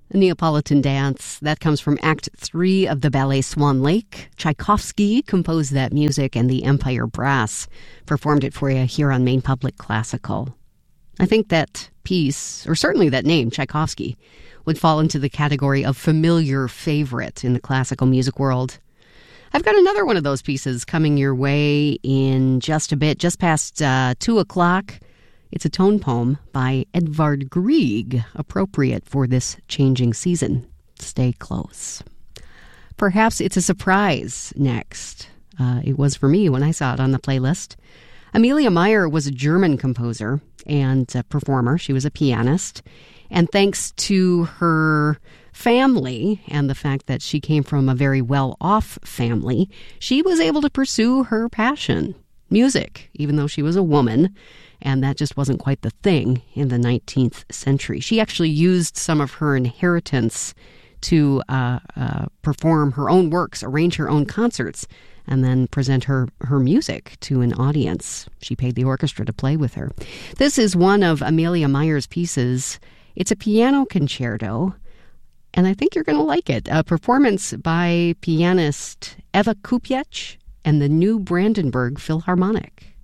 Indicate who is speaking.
Speaker 1: Neapolitan Dance. That comes from Act 3 of the ballet Swan Lake. Tchaikovsky composed that music, and the Empire Brass performed it for you here on Maine Public Classical. I think that piece, or certainly that name, Tchaikovsky, would fall into the category of familiar favorite in the classical music world. I've got another one of those pieces coming your way in just a bit, just past 2 o'clock. It's a tone poem by Edvard Grieg, appropriate for this changing season. Stay close. Perhaps it's a surprise next. It was for me when I saw it on the playlist. Amelia Meyer was a German composer and a performer. She was a pianist. And thanks to her family and the fact that she came from a very well-off family, she was able to pursue her passion, music, even though she was a woman. And that just wasn't quite the thing in the 19th century. She actually used some of her inheritance to perform her own works, arrange her own concerts, and then present her music to an audience. She paid the orchestra to play with her. This is one of Amelia Meyer's pieces. It's a piano concerto, and I think you're going to like it. A performance by pianist Eva Kupiec and the New Brandenburg Philharmonic.